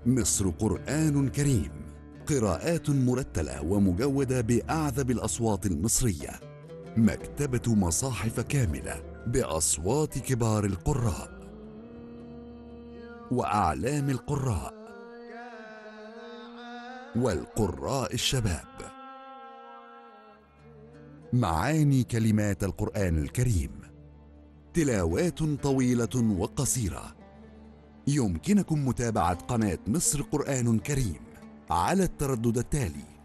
مصر قرآن كريم، قراءات مرتلة ومجودة بأعذب الأصوات المصرية. مكتبة مصاحف كاملة بأصوات كبار القراء وأعلام القراء والقراء الشباب. معاني كلمات القرآن الكريم، تلاوات طويلة وقصيرة. يمكنكم متابعة قناة مصر قرآن كريم على التردد التالي